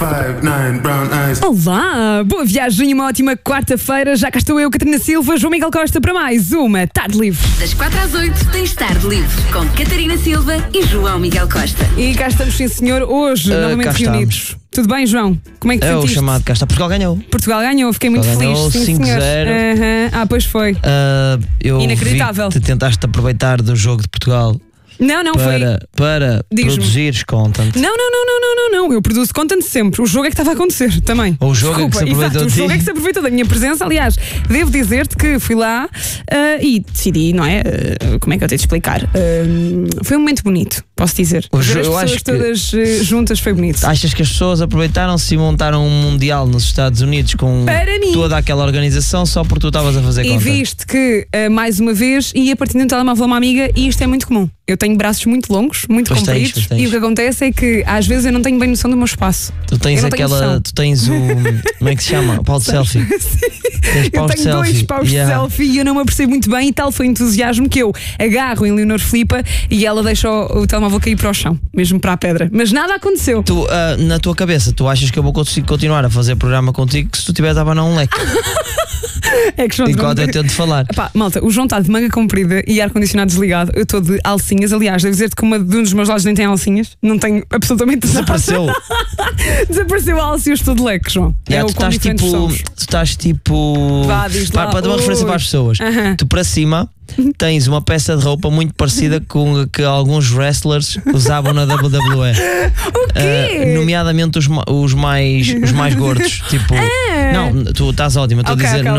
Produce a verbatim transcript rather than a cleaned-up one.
five, nine, brown eyes. Olá, boa viagem e uma ótima quarta-feira. Já cá estou eu, Catarina Silva, João Miguel Costa, para mais uma Tarde Livre. Das quatro às oito tens Tarde Livre com Catarina Silva e João Miguel Costa. E cá estamos, sim senhor, hoje Uh, novamente cá reunidos. estamos. Tudo bem, João? Como é que te É o sentiste? chamado cá está. Portugal ganhou. Portugal ganhou, fiquei muito Portugal feliz. ganhou Sim, cinco senhor. zero. Aham. Ah, pois foi. Uh, eu Inacreditável. vi que te tentaste aproveitar do jogo de Portugal Não, não foi. para, para Diz-me. produzires content. Não, não, não, não, não, não, não. Eu produzo content sempre. O jogo é que estava a acontecer também. O jogo é que se aproveitou Exato, de o jogo ti. é que se aproveitou da minha presença. Aliás, devo dizer-te que fui lá ah, e decidi, não é? Ah, como é que eu tenho de explicar? Ah, foi um momento bonito, posso dizer. O Ver jo- as eu pessoas acho que- todas eh, juntas foi bonito. Achas que as pessoas aproveitaram-se e montaram um mundial nos Estados Unidos com Para mim. toda aquela organização só porque tu estavas a fazer E content? viste que, ah, mais uma vez, ia partindo um telemóvel a uma amiga e isto é muito comum. Eu tenho braços muito longos, muito Pois tens, compridos, pois tens. e o que acontece é que às vezes eu não tenho bem noção do meu espaço. Tu tens Eu não tenho aquela. noção. Tu tens o. Como é que se chama? O pau de selfie. Tens Eu paus de tenho dois selfie. paus Yeah. de selfie e eu não me apercebo muito bem, e tal foi o entusiasmo que eu agarro em Leonor Filipa e ela deixa o, o telemóvel cair para o chão, mesmo para a pedra. Mas nada aconteceu. Tu, ah, na tua cabeça, tu achas que eu vou conseguir continuar a fazer programa contigo se tu estiveres a abanar um leque? É que João, Enquanto eu tento falar. Epá, malta, o João está de manga comprida e ar-condicionado desligado. Eu estou de alcinhas. Aliás, devo dizer-te que uma de um dos meus lados nem tem alcinhas. Não tenho absolutamente nada. Desapareceu. Desapareceu a alça e eu estou de leque, João. Yeah, é tu o quão estás diferentes tipo. somos. Tu estás tipo. Vá, diz para, lá. para dar uma referência Ui. para as pessoas. Aham. Tu para cima tens uma peça de roupa muito parecida com a que alguns wrestlers usavam na W W E. O quê? Ah, nomeadamente os, ma- os, mais, os mais gordos. Tipo. Ah. Não, tu estás ótima. Estou Ok, a dizer. ok,